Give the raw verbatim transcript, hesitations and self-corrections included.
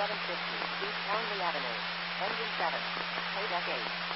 seven fifty, East Townley Avenue. Engine seven. Paydeck eight.